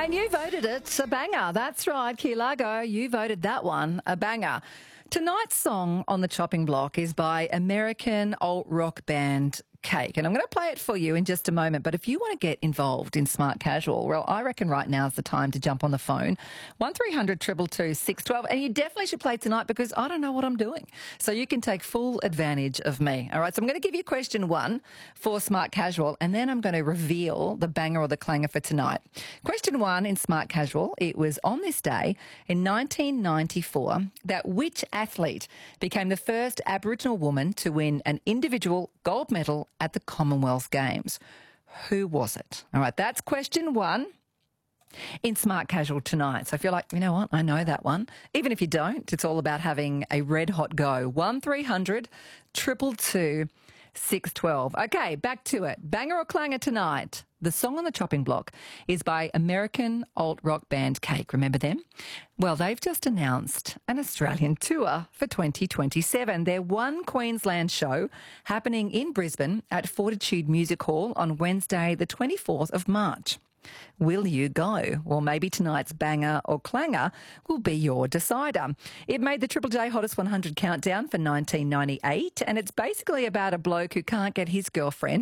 And you voted it a banger. That's right, Key Largo. You voted that one a banger. Tonight's song on the chopping block is by American alt rock band Cake, and I'm going to play it for you in just a moment. But if you want to get involved in Smart Casual, well, I reckon right now is the time to jump on the phone, 1300 222 612, and you definitely should play tonight because I don't know what I'm doing. So you can take full advantage of me. All right, so I'm going to give you question one for Smart Casual, and then I'm going to reveal the banger or the clanger for tonight. Question one in Smart Casual, it was on this day in 1994 that which athlete became the first Aboriginal woman to win an individual gold medal at the Commonwealth Games? Who was it? All right, that's question one in Smart Casual tonight. So if you're like, you know what, I know that one. Even if you don't, it's all about having a red hot go. 1300 222 612. Okay, back to it. Banger or clanger tonight? The song on the chopping block is by American alt rock band Cake. Remember them? Well, they've just announced an Australian tour for 2027. Their One Queensland show happening in Brisbane at Fortitude Music Hall on Wednesday, the 24th of March. Will you go? Well, maybe tonight's banger or clanger will be your decider. It made the Triple J Hottest 100 countdown for 1998, and it's basically about a bloke who can't get his girlfriend